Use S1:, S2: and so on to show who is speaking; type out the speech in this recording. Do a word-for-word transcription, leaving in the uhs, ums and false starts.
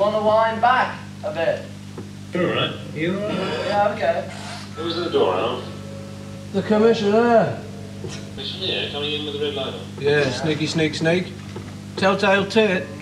S1: want to wind back a bit?
S2: All right. You all right?
S1: Yeah, okay.
S2: Who's at the door, Al?
S3: The commissioner.
S2: Commissioner, coming in with the red light on.
S3: Yeah, sneaky, sneak, sneak. Telltale tit.